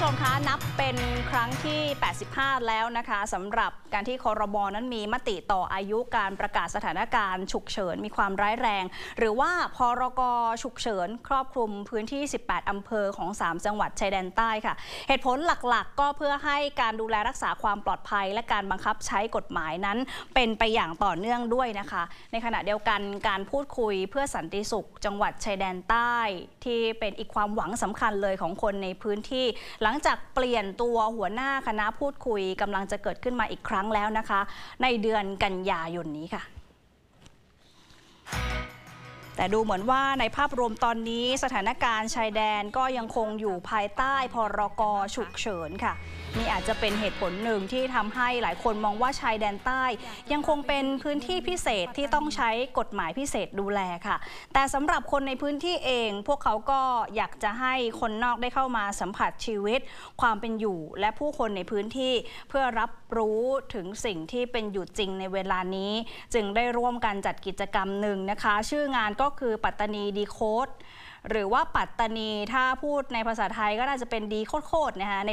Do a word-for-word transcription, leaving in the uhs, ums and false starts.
ชมคะนับเป็นครั้งที่ แปดสิบห้า แล้วนะคะสำหรับการที่ครม.นั้นมีมติต่ออายุการประกาศสถานการณ์ฉุกเฉินมีความร้ายแรงหรือว่าพรก.ฉุกเฉินครอบคลุมพื้นที่ สิบแปด อำเภอของ สาม จังหวัดชายแดนใต้ค่ะเหตุผลหลักๆก็เพื่อให้การดูแลรักษาความปลอดภัยและการบังคับใช้กฎหมายนั้นเป็นไปอย่างต่อเนื่องด้วยนะคะในขณะเดียวกันการพูดคุยเพื่อสันติสุขจังหวัดชายแดนใต้ที่เป็นอีกความหวังสำคัญเลยของคนในพื้นที่หลังจากเปลี่ยนตัวหัวหน้าคณะพูดคุยกำลังจะเกิดขึ้นมาอีกครั้งแล้วนะคะในเดือนกันยายนนี้ค่ะแต่ดูเหมือนว่าในภาพรวมตอนนี้สถานการณ์ชายแดนก็ยังคงอยู่ภายใต้พรก.ฉุกเฉินค่ะนี่อาจจะเป็นเหตุผลหนึ่งที่ทำให้หลายคนมองว่าชายแดนใต้ยังคงเป็นพื้นที่พิเศษที่ต้องใช้กฎหมายพิเศษดูแลค่ะแต่สำหรับคนในพื้นที่เองพวกเขาก็อยากจะให้คนนอกได้เข้ามาสัมผัสชีวิตความเป็นอยู่และผู้คนในพื้นที่เพื่อรับรู้ถึงสิ่งที่เป็นอยู่จริงในเวลานี้จึงได้ร่วมกันจัดกิจกรรมหนึ่งนะคะชื่องานก็คือปัตตานีดีโค้ดหรือว่าปัตตานีถ้าพูดในภาษาไทยก็น่าจะเป็นดีโคตรๆนะคะใน